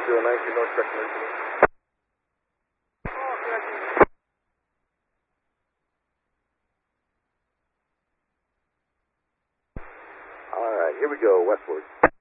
019, North Spectrum. All right, here we go, westward.